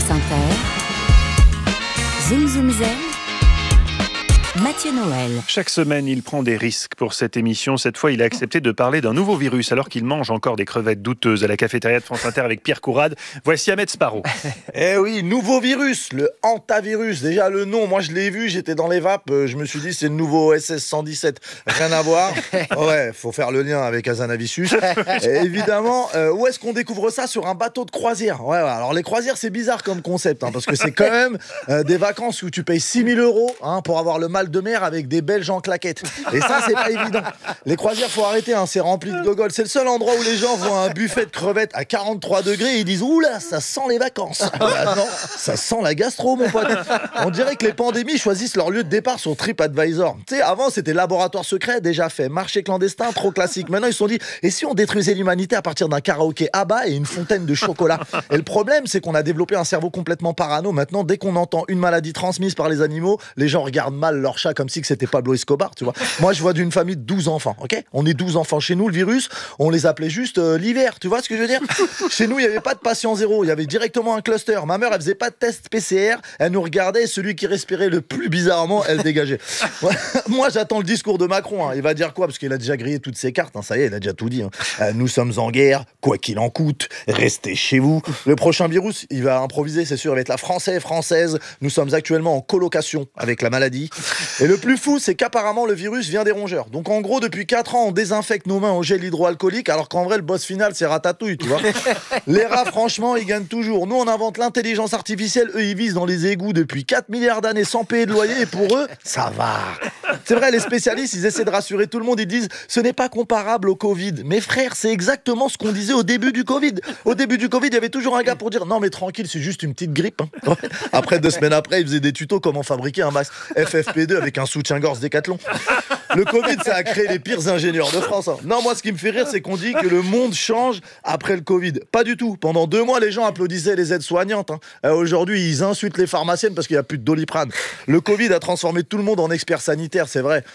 France Inter, Zoom Zoom Zen, Mathieu Noël. Chaque semaine, il prend des risques pour cette émission. Cette fois, il a accepté de parler d'un nouveau virus alors qu'il mange encore des crevettes douteuses à la cafétéria de France Inter avec Pierre Courade. Voici Ahmed Sparrow. Eh oui, nouveau virus, le hantavirus. Déjà le nom, moi je l'ai vu, j'étais dans les vapes, je me suis dit c'est le nouveau SS 117. Rien à voir. Ouais, faut faire le lien avec Azanavicius. Et évidemment, où est-ce qu'on découvre ça? Sur un bateau de croisière. Ouais, alors les croisières c'est bizarre comme concept, parce que c'est quand même des vacances où tu payes 6 000 € pour avoir le mal de mer avec des Belges en claquettes. Et ça, c'est pas évident. Les croisières, faut arrêter, c'est rempli de gogoles. C'est le seul endroit où les gens voient un buffet de crevettes à 43 degrés et ils disent « Oula, ça sent les vacances !» Non, ça sent la gastro, mon pote. On dirait que les pandémies choisissent leur lieu de départ sur TripAdvisor. Tu sais, avant, c'était laboratoire secret, déjà fait. Marché clandestin, trop classique. Maintenant, ils se sont dit « Et si on détruisait l'humanité à partir d'un karaoké à bas et une fontaine de chocolat ?» Et le problème, c'est qu'on a développé un cerveau complètement parano. Maintenant, dès qu'on entend une maladie transmise par les animaux, les gens regardent mal leur chat comme si c'était Pablo Escobar, tu vois. Moi, je vois d'une famille de 12 enfants, ok ? On est 12 enfants. Chez nous, le virus, on les appelait juste l'hiver, tu vois ce que je veux dire ? Chez nous, il n'y avait pas de patient zéro, il y avait directement un cluster. Ma mère, elle faisait pas de test PCR, elle nous regardait et celui qui respirait le plus bizarrement, elle dégageait. Moi, j'attends le discours de Macron. Il va dire quoi ? Parce qu'il a déjà grillé toutes ses cartes, ça y est, il a déjà tout dit. Nous sommes en guerre, quoi qu'il en coûte, restez chez vous. Le prochain virus, il va improviser, c'est sûr, il va être la française. Nous sommes actuellement en colocation avec la maladie. Et le plus fou, c'est qu'apparemment, le virus vient des rongeurs. Donc, en gros, depuis 4 ans, on désinfecte nos mains au gel hydroalcoolique, alors qu'en vrai, le boss final, c'est Ratatouille, tu vois. Les rats, franchement, ils gagnent toujours. Nous, on invente l'intelligence artificielle. Eux, ils visent dans les égouts depuis 4 milliards d'années sans payer de loyer. Et pour eux, ça va. C'est vrai, les spécialistes, ils essaient de rassurer tout le monde. Ils disent, ce n'est pas comparable au Covid. Mais frère, c'est exactement ce qu'on disait au début du Covid. Au début du Covid, il y avait toujours un gars pour dire, non, mais tranquille, c'est juste une petite grippe. Après, 2 semaines après, ils faisaient des tutos comment fabriquer un masque FFP2 avec un soutien-gorge Décathlon. Le Covid, ça a créé les pires ingénieurs de France. Non, moi, ce qui me fait rire, c'est qu'on dit que le monde change après le Covid. Pas du tout. Pendant 2 mois, les gens applaudissaient les aides-soignantes. Aujourd'hui, ils insultent les pharmaciennes parce qu'il n'y a plus de Doliprane. Le Covid a transformé tout le monde en expert sanitaire, c'est vrai.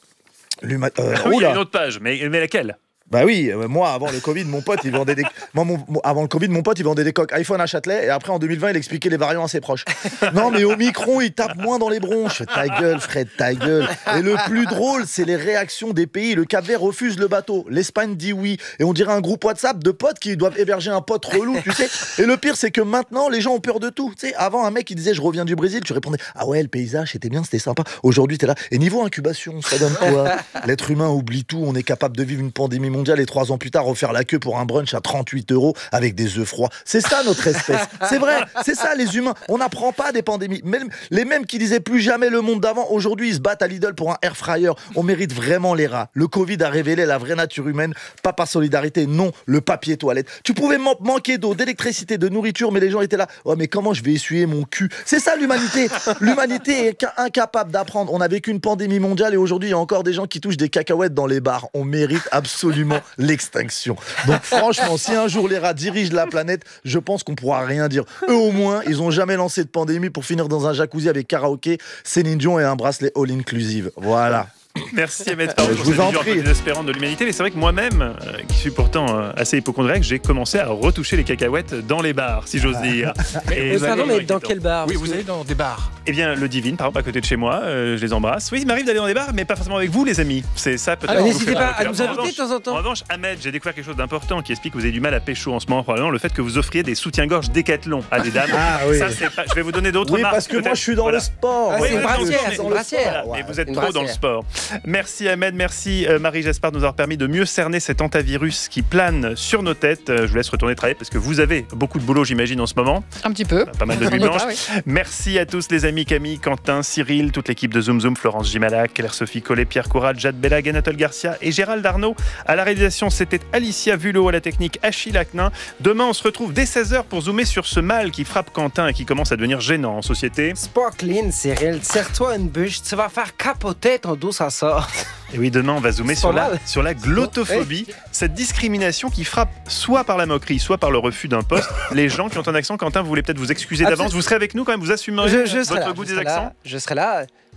Oui, il y a une autre page, mais laquelle ? Bah oui, moi avant le Covid, mon pote il vendait des avant le Covid, mon pote il vendait des coques iPhone à Châtelet et après en 2020 il expliquait les variants à ses proches. Non mais Omicron il tape moins dans les bronches. Ta gueule Fred, ta gueule. Et le plus drôle c'est les réactions des pays. Le Cap-Vert refuse le bateau, l'Espagne dit oui et on dirait un groupe WhatsApp de potes qui doivent héberger un pote relou, tu sais. Et le pire c'est que maintenant les gens ont peur de tout. Tu sais, avant un mec il disait je reviens du Brésil, tu répondais ah ouais le paysage c'était bien, c'était sympa. Aujourd'hui t'es là et niveau incubation ça donne quoi? L'être humain oublie tout, on est capable de vivre une pandémie mondiale et 3 ans plus tard refaire la queue pour un brunch à 38 € avec des œufs froids. C'est ça notre espèce. C'est vrai, c'est ça les humains. On n'apprend pas des pandémies. Même, les mêmes qui disaient plus jamais le monde d'avant, aujourd'hui ils se battent à Lidl pour un air fryer. On mérite vraiment les rats. Le Covid a révélé la vraie nature humaine, pas par solidarité, non, le papier toilette. Tu pouvais manquer d'eau, d'électricité, de nourriture, mais les gens étaient là. Oh mais comment je vais essuyer mon cul? C'est ça l'humanité. L'humanité est incapable d'apprendre. On a vécu une pandémie mondiale et aujourd'hui il y a encore des gens qui touchent des cacahuètes dans les bars. On mérite absolument l'extinction. Donc franchement, si un jour les rats dirigent la planète, je pense qu'on pourra rien dire. Eux au moins, ils ont jamais lancé de pandémie pour finir dans un jacuzzi avec karaoké, Céline Dion et un bracelet all-inclusive. Voilà. Merci Ahmed Sparrow Je vous en prie. Désespérant de l'humanité, mais c'est vrai que moi-même, qui suis pourtant assez hypocondriaque, j'ai commencé à retoucher les cacahuètes dans les bars, si j'ose dire. Pardon, mais dans quel bar? Oui, vous allez dans des bars. Eh bien, le Divine, par exemple, à côté de chez moi, je les embrasse. Oui, il m'arrive d'aller dans des bars, mais pas forcément avec vous, les amis. C'est ça peut-être. N'hésitez pas à nous inviter de temps en temps. En revanche, Ahmed, j'ai découvert quelque chose d'important qui explique que vous avez du mal à pécho en ce moment, probablement le fait que vous offriez des soutiens-gorge Décathlon à des dames. Ah oui. Ça, c'est pas... Je vais vous donner d'autres marques. Oui, parce que moi, je suis dans le sport. C'est une brassière. Et vous êtes trop dans le sport. Merci Ahmed, merci Marie Jaspard de nous avoir permis de mieux cerner cet hantavirus qui plane sur nos têtes. Je vous laisse retourner travailler parce que vous avez beaucoup de boulot, j'imagine, en ce moment. Un petit peu. Pas mal de nuits blanches. Merci à tous les amis, Camille, Quentin, Cyril, toute l'équipe de Zoom Zoom, Florence Gimalac, Claire-Sophie Collet, Pierre Courade, Jade Bellag, Anatole Garcia et Gérald Arnaud. À la réalisation, c'était Alicia Vulot, à la technique Achille Aknin. Demain, on se retrouve dès 16h pour zoomer sur ce mal qui frappe Quentin et qui commence à devenir gênant en société. Sparkling, Cyril, serre-toi une bûche, tu vas faire capoter ton dos, ça sort. Et oui, demain, on va zoomer sur la glottophobie, cette discrimination qui frappe soit par la moquerie, soit par le refus d'un poste. Les gens qui ont un accent, Quentin, vous voulez peut-être vous excuser d'avance. Vous serez avec nous quand même, vous assumerez votre goût des accents. Je serai là.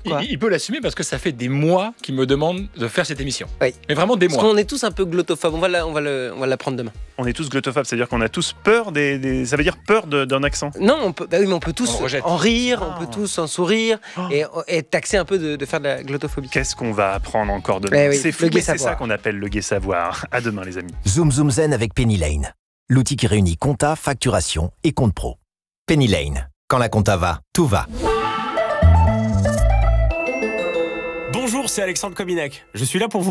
quoi. Il peut l'assumer parce que ça fait des mois qu'il me demande de faire cette émission. Oui. Mais vraiment des Parce mois. qu'on est tous un peu glottophobes. On va l'apprendre demain. On est tous glottophobes, c'est-à-dire qu'on a tous peur ça veut dire peur d'un accent. Non, mais on peut tous On le rejette. en rire, Ah. on peut tous en sourire et taxer un peu de faire de la glottophobie. Qu'est-ce qu'on va apprendre encore demain? Eh oui, C'est fou, le gai mais c'est savoir. ça qu'on appelle le gai savoir. À demain, les amis. Zoom Zoom Zen avec Penny Lane. L'outil qui réunit compta, facturation et compte pro. Penny Lane. Quand la compta va, tout va. Bonjour, c'est Alexandre Kominek. Je suis là pour vous